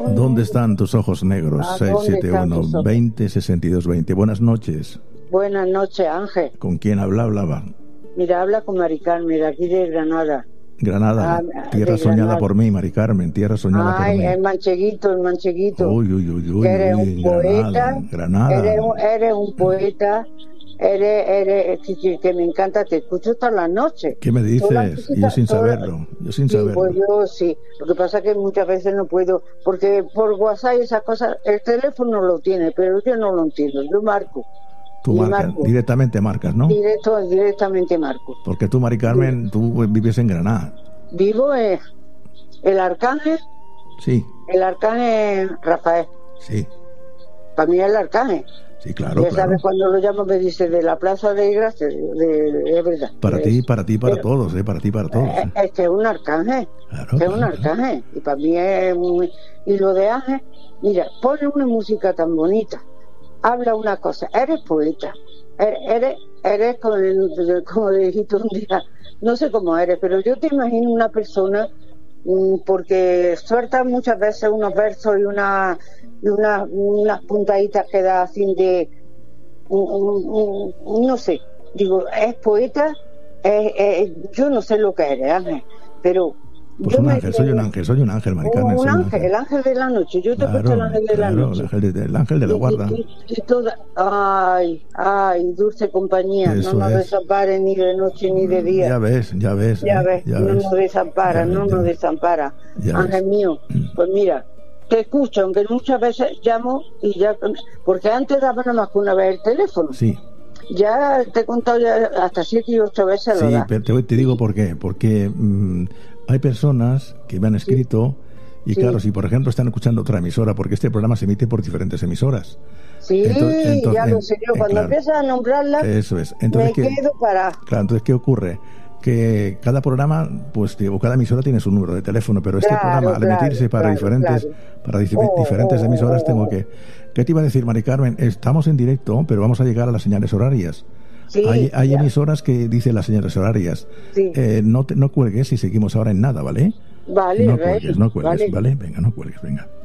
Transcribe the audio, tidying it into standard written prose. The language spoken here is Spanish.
¿Dónde están tus ojos negros? 671-20-62-20. Buenas noches. Buenas noches, Ángel. ¿Con quién hablaba? Mira, habla con Mari Carmen, de aquí de Granada. Granada, tierra soñada Granada. Por mí, Mari Carmen, tierra soñada por mí. El mancheguito. Uy, Eres un poeta. Granada. Eres un poeta. Eres que me encanta, te escucho todas las noches. ¿Qué me dices? Y yo sin saberlo. Sí, pues yo sí. Lo que pasa es que muchas veces no puedo, porque por WhatsApp y esas cosas, el teléfono lo tiene, pero yo no lo entiendo. Yo marco. Tú marcas, directamente marcas, ¿no? Directamente marco. Porque tú, Mari Carmen, tú vives en Granada. Vivo en el Arcángel. Sí. El Arcángel Rafael. Sí. Para mí es el Arcángel. Sí, claro. Ya sabes, cuando lo llamo me dice de la Plaza de Gracia, es verdad. Para ti, para todos, para ti, para todos. Es que es un arcángel. Claro, es un arcángel. Y para mí es muy... Y lo de Ángel, mira, pone una música tan bonita. Habla una cosa, eres poeta. Eres como le dijiste un día, no sé cómo eres, pero yo te imagino una persona, porque suelta muchas veces unos versos y unas puntaditas que da así de no sé, digo, es poeta, yo no sé lo que eres, Ángel, pero pues soy un ángel, Mari Carmen. El ángel de la noche, yo te he puesto el ángel de la noche. El ángel de la guarda. Y toda, ay, dulce compañía, eso no nos desampare ni de noche ni de día. Ya ves. No nos desampara, nos desampara. Ángel mío, pues mira, te escucho, aunque muchas veces llamo y ya, porque antes daba nada más que una vez el teléfono. Sí. Ya te he contado ya hasta 7 y 8 veces lo da. Sí, pero te digo por qué. Porque hay personas que me han escrito y claro, si por ejemplo están escuchando otra emisora, porque este programa se emite por diferentes emisoras. Sí, entonces, ya lo sé yo. Cuando empiezas a nombrarlas, eso es. Entonces, me quedo para... Claro, entonces, ¿qué ocurre? Que cada programa, pues, o cada emisora tiene su número de teléfono, pero este programa, al emitirse para diferentes emisoras, tengo que... ¿Qué te iba a decir, Mari Carmen? Estamos en directo, pero vamos a llegar a las señales horarias. Sí, hay emisoras que dicen las señales horarias. Sí. No cuelgues y seguimos ahora en nada, ¿vale? Vale, no cuelgues, vale. ¿vale? Venga, no cuelgues, venga.